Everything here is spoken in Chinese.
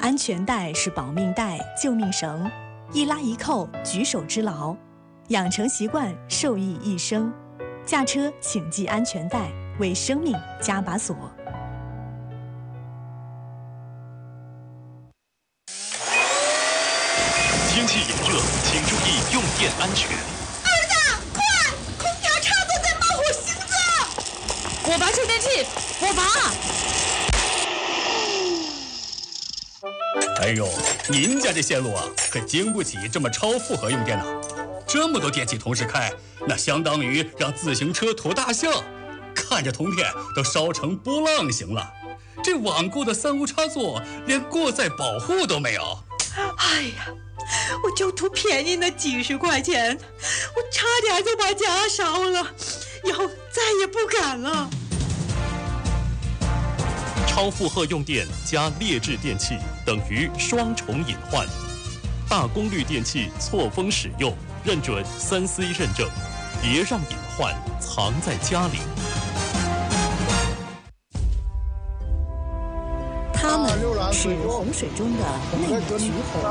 安全带是保命带、救命绳，一拉一扣，举手之劳。养成习惯，受益一生。驾车请系安全带，为生命加把锁。 天气炎热，请注意用电安全。 儿子，快！空调插座在冒火星子！ 我拔充电器，我拔。 哎呦，您家这线路啊，可经不起这么超负荷用电呐！这么多电器同时开，那相当于让自行车驮大象，看着铜片都烧成波浪形了。这网购的三无插座连过载保护都没有。 哎呀，我就图便宜那几十块钱，我差点就把家烧了，以后再也不敢了。 超负荷用电加劣质电器等于双重隐患。大功率电器错峰使用，认准3C 认证，别让隐患藏在家里。 它们是洪水中的泪与橘红。